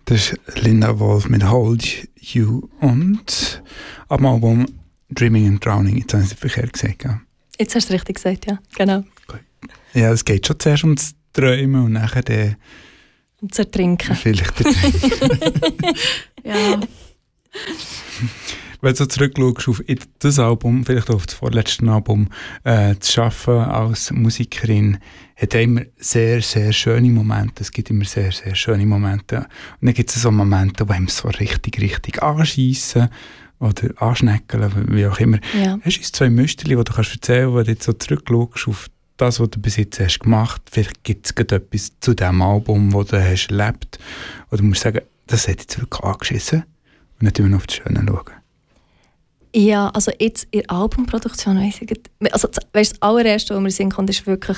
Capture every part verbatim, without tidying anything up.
Das ist Linda Wolf mit Hold You und ab dem Album Dreaming and Drowning. Jetzt habe ich es verkehrt gesagt. Ja. Jetzt hast du es richtig gesagt, ja. Genau. Okay. Ja, es geht schon zuerst ums Träumen und nachher der... Um zu ertrinken. Vielleicht ertrinken. Ja. Wenn du so zurückschaust auf das Album, vielleicht auch auf das vorletzte Album, äh, zu arbeiten als Musikerin, hat immer sehr, sehr schöne Momente. Es gibt immer sehr, sehr schöne Momente. Und dann gibt es so Momente, die einem so richtig, richtig anschiessen oder anschneckeln, wie auch immer. Ja. Hast du uns zwei Müsterchen, die du kannst erzählen kannst, wenn du jetzt so zurückschaust auf das, was du bis jetzt hast gemacht hast? Vielleicht gibt es gerade etwas zu diesem Album, das du hast erlebt. Oder du musst sagen, das hat jetzt wirklich angeschissen. Und nicht immer noch auf das Schöne schauen. Ja, also jetzt in der Albumproduktion weiss ich nicht. Also weißt, das allererste, was mir sehen kann, ist wirklich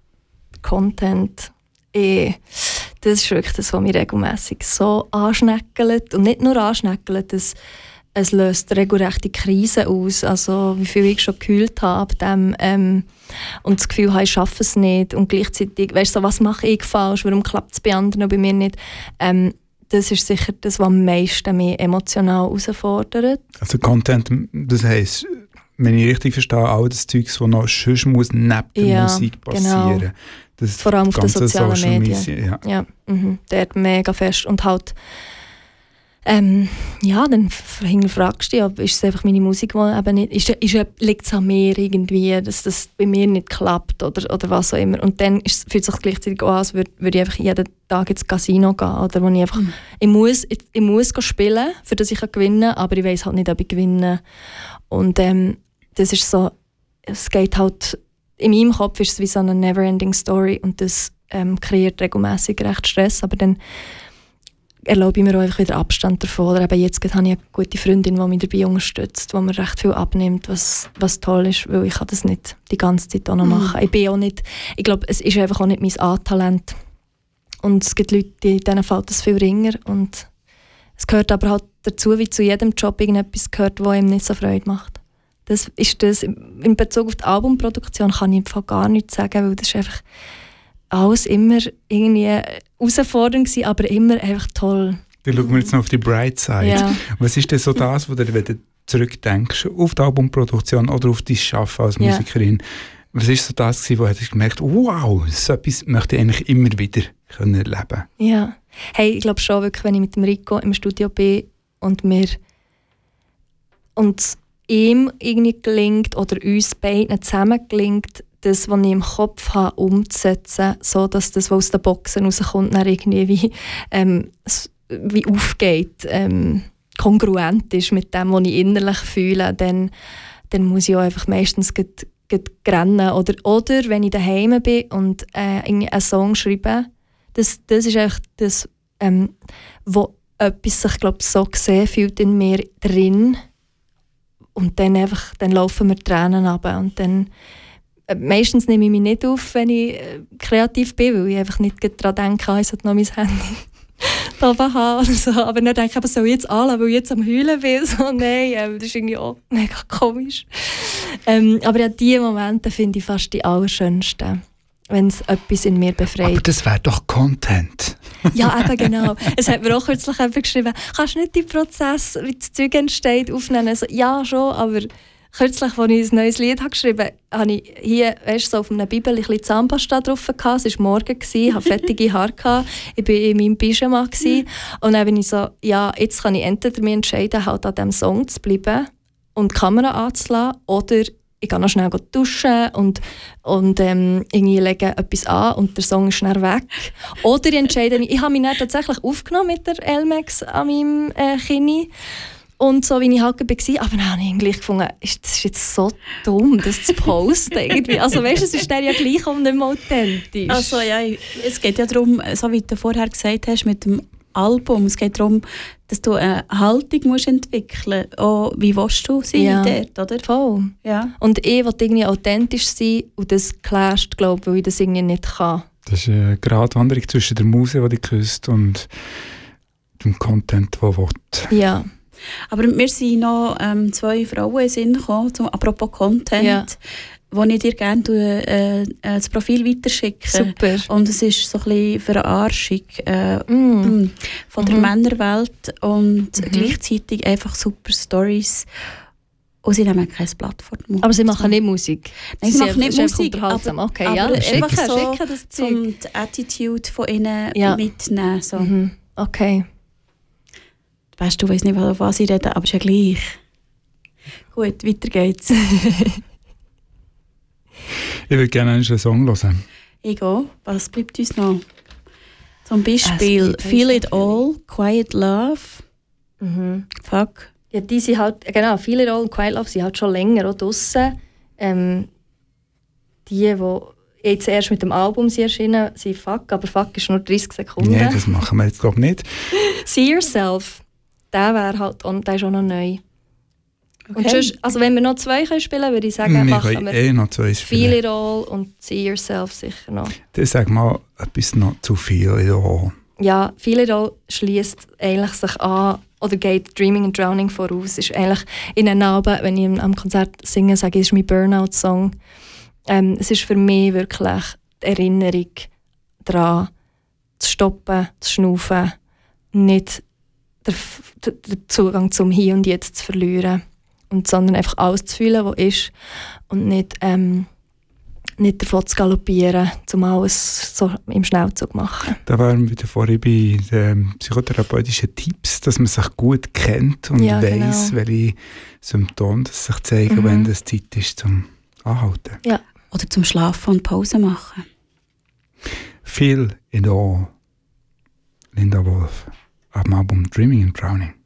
Content. Ich, das ist wirklich das, was mich regelmässig so anschneckelt. Und nicht nur anschneckelt, es, es löst regelrechte Krisen aus. Also wie viel ich schon geheult habe dem, ähm, und das Gefühl habe, ich schaffe es nicht. Und gleichzeitig, weißt du, so, was mache ich falsch? Warum klappt es bei anderen und bei mir nicht? Ähm, Das ist sicher das, was am meisten mich emotional herausfordert. Also Content, das heisst, wenn ich richtig verstehe, all das Zeug, das noch sonst muss neben der ja, Musik passieren. Genau. Das vor allem auf den sozialen Social Medien. Media, ja, ja mhm, der hat mega fest. Und halt, ähm, ja, dann hinterfragst du dich, ob ist es einfach meine Musik, die eben nicht, ist, ist, liegt es an mir irgendwie, dass das bei mir nicht klappt oder, oder was auch immer. Und dann ist, fühlt es sich gleichzeitig an, als würde, würde ich einfach jeden Tag ins Casino gehen, oder wo ich einfach, mhm. ich muss, ich, ich muss spielen, für das ich gewinnen kann, aber ich weiss halt nicht, ob ich gewinne. Und ähm, das ist so, es geht halt, in meinem Kopf ist es wie so eine never-ending Story und das ähm, kreiert regelmässig recht Stress, aber dann erlaube ich mir auch einfach wieder Abstand davon. Oder eben jetzt habe ich eine gute Freundin, die mich dabei unterstützt, die mir recht viel abnimmt, was, was toll ist, weil ich kann das nicht die ganze Zeit auch noch machen. Mhm. Ich bin auch nicht, ich glaube, es ist einfach auch nicht mein A-Talent. Und es gibt Leute, denen fällt das viel ringer. Und es gehört aber halt dazu, wie zu jedem Job irgendetwas gehört, das ihm nicht so Freude macht. Das ist das, in Bezug auf die Albumproduktion kann ich im Fall gar nichts sagen, weil das ist einfach alles immer irgendwie herausfordernd gewesen, aber immer einfach toll. Dann schauen wir jetzt noch auf die Bright Side. Ja. Was ist denn so das, wo du, wenn du zurückdenkst, auf die Albumproduktion oder auf dein Arbeiten als Musikerin, ja. Was ist so das gewesen, wo du gemerkt hast, wow, so etwas möchte ich eigentlich immer wieder können erleben? Ja, hey, ich glaube schon wirklich, wenn ich mit dem Rico im Studio bin und mir und ihm irgendwie gelingt oder uns beiden zusammen gelingt, das, was ich im Kopf habe, umzusetzen, so dass das, was aus den Boxen rauskommt, dann irgendwie wie, ähm, wie aufgeht, ähm, kongruent ist mit dem, was ich innerlich fühle, dann, dann muss ich auch einfach meistens grad, grad rennen. Oder, oder wenn ich daheim bin und äh, irgendwie einen Song schreibe, das, das ist einfach das, ähm, wo etwas sich, glaub, so gesehen fühlt in mir drin. Und dann, einfach, dann laufen mir Tränen runter. Und dann meistens nehme ich mich nicht auf, wenn ich kreativ bin, weil ich einfach nicht daran denke, ich sollte noch mein Handy da oben haben oder so. Aber dann denke ich, was soll ich jetzt anlassen, weil ich jetzt am Heulen bin? So, nein, das ist irgendwie auch mega komisch. Ähm, aber ja, diese Momente finde ich fast die allerschönsten, wenn es etwas in mir befreit. Aber das wäre doch Content. Ja, eben genau. Es hat mir auch kürzlich jemand geschrieben, kannst du nicht den Prozess, wie das Zeug entsteht, aufnehmen? So, ja, schon, aber kürzlich, als ich ein neues Lied habe geschrieben habe, hatte ich hier weißt, so auf einer Bibel ein bisschen Zahnpasta drauf. Es war morgen, ich hatte fettige Haare, ich war in meinem Pyjama. Mhm. Und dann bin ich so, ja, jetzt kann ich entweder mich entscheiden, halt an diesem Song zu bleiben und die Kamera anzulassen, oder ich gehe noch schnell duschen und, und ähm, irgendwie lege etwas an und der Song ist schnell weg. Oder ich entscheide mich, ich habe mich dann tatsächlich aufgenommen mit der Elmex an meinem äh, Kinn. Und so wie ich halt war, aber dann habe ich gleich gefunden, das ist jetzt so dumm, das zu posten. Irgendwie. Also weißt du, es ist dann ja gleich um nicht mehr authentisch. Also ja, es geht ja darum, so wie du vorher gesagt hast, mit dem Album, es geht darum, dass du eine Haltung musst entwickeln musst. Oh, wie willst du sein ja, dort, oder? Voll. Ja. Und ich will irgendwie authentisch sein und das klärst, glaube ich, weil ich das irgendwie nicht kann. Das ist eine Gratwanderung zwischen der Muse, die dich küsst, und dem Content, der will. Ja. Aber mir sind noch ähm, zwei Frauen in den Sinn gekommen, zum, apropos Content. Ja. wo ich dir gerne tue, äh, das Profil weiterschicke. Super. Und es ist so ein bisschen Verarschung äh, Mm. von der Mhm. Männerwelt und Mhm. gleichzeitig einfach super Stories. Und sie nehmen kein Blatt vor den Mund. Aber sie machen nicht Musik. Nein, sie sind machen nicht einfach Musik, unterhaltsam. aber, Okay, aber ja. einfach Schicken, so schicken das Zeug. um die Attitude von ihnen Ja. mitnehmen. So. Mhm. Okay. Weißt du, weiss nicht, auf was ich rede, aber ist ja gleich. Gut, weiter geht's. Ich würde gerne einen Song hören. Ich auch. Was bleibt uns noch? Zum Beispiel bleibt uns Feel It natürlich. All, Quiet Love. Mhm. Fuck. Ja, die sind halt, genau, viele Rollen Quiet Love sind halt schon länger auch draussen. Ähm, die, die jetzt erst mit dem Album sind erschienen, sind Fuck, aber Fuck ist nur dreißig Sekunden. Nein, das machen wir jetzt glaube ich nicht. See Yourself, der wäre halt, und der ist auch noch neu. Und Okay. sonst, also wenn wir noch zwei können spielen, würde ich sagen, Wir machen können wir eh noch zwei Feel spielen. It All und See Yourself sicher noch. Dann sag mal etwas noch zu viel. Ja. Ja, Feel It All schließt eigentlich sich an oder geht Dreaming and Drowning voraus. Ist eigentlich in einem Album, wenn ich am Konzert singe, sage ich, es ist mein Burnout-Song. Ähm, es ist für mich wirklich die Erinnerung daran, zu stoppen, zu schnaufen, nicht den, den Zugang zum Hier und Jetzt zu verlieren, und sondern einfach alles zu fühlen, was ist, und nicht, ähm, nicht davon zu galoppieren, um alles so im Schnellzug zu machen. Da waren wir wieder vorhin bei den psychotherapeutischen Tipps, dass man sich gut kennt und Ja, weiss, genau. welche Symptome das sich zeigen, Mhm. wenn es Zeit ist zum Anhalten. Ja. Oder zum Schlafen und Pause machen. Feel It All. Linda Wolf, am Album Dreaming and Drowning.